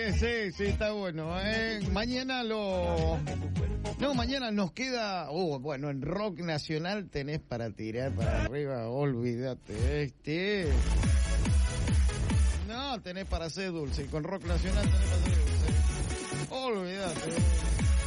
Sí, está bueno. Mañana mañana nos queda... bueno, en rock nacional tenés para tirar para arriba, olvídate. No, tenés para ser dulce. Con rock nacional tenés para ser dulce. Olvídate.